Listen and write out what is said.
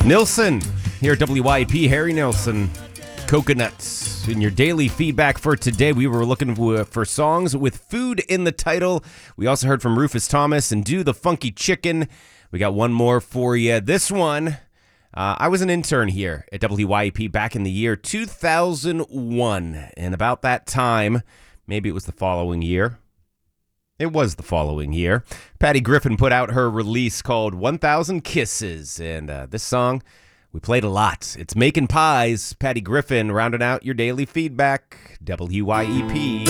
Nilsson here at WYP, Harry Nilsson, Coconuts. In your daily feedback for today, we were looking for songs with food in the title. We also heard from Rufus Thomas and Do the Funky Chicken. We got one more for you. This one, I was an intern here at WYP back in the year 2001. And about that time, maybe it was the following year. It was the following year. Patty Griffin put out her release called 1000 Kisses. And this song, we played a lot. It's Making Pies. Patty Griffin rounding out your daily feedback. WYEP.